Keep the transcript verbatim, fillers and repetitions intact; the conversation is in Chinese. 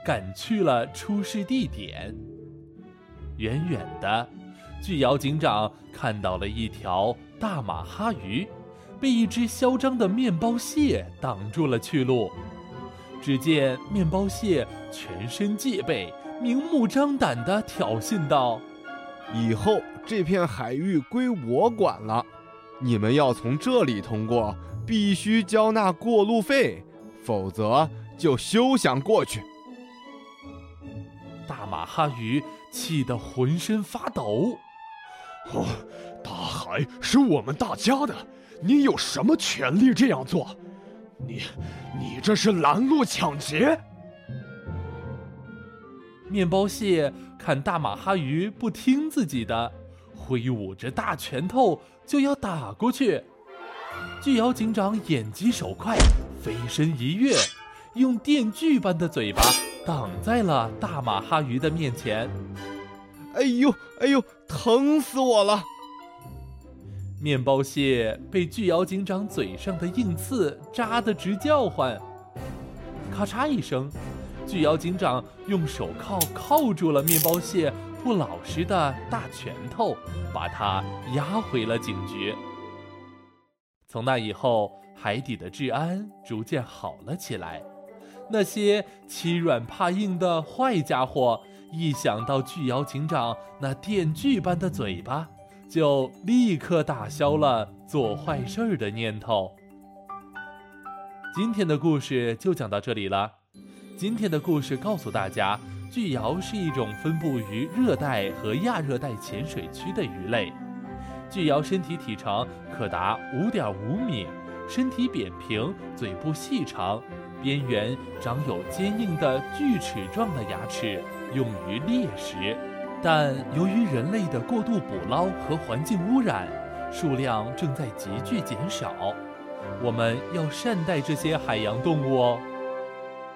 赶去了出事地点。远远的，巨瑶警长看到了一条大马哈鱼被一只嚣张的面包蟹挡住了去路。只见面包蟹全身戒备，明目张胆地挑衅道： 以后这片海域归我管了，你们要从这里通过，必须交纳过路费，否则就休想过去。 大马哈鱼气得浑身发抖。 哦，大海是我们大家的，你有什么权利这样做？你，你这是拦路抢劫！ 面包蟹看大马哈鱼不听自己的，挥舞着大拳头就要打过去。巨瑶警长眼疾手快，飞身一跃，用电锯般的嘴巴挡在了大马哈鱼的面前。 哎呦哎呦，疼死我了！ 面包蟹被巨瑶警长嘴上的硬刺扎得直叫唤。咔嚓一声，巨瑶警长用手铐铐住了面包蟹不老实的大拳头，把它押回了警局。从那以后，海底的治安逐渐好了起来。那些欺软怕硬的坏家伙，一想到巨瑶警长那电锯般的嘴巴，就立刻打消了做坏事的念头。今天的故事就讲到这里了。今天的故事告诉大家，巨瑶是一种分布于热带和亚热带浅水区的鱼类。巨瑶身体体长可达 五点五米，身体扁平，嘴部细长，边缘长有坚硬的锯齿状的牙齿，用于猎食。但由于人类的过度捕捞和环境污染，数量正在急剧减少。我们要善待这些海洋动物哦。